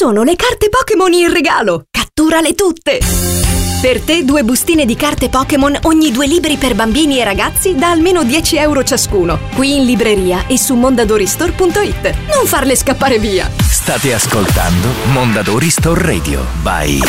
sono le carte Pokémon in regalo! Catturale tutte! Per te 2 bustine di carte Pokémon ogni 2 libri per bambini e ragazzi da almeno 10 euro ciascuno. Qui in libreria e su mondadoristore.it. Non farle scappare via! State ascoltando Mondadori Store Radio by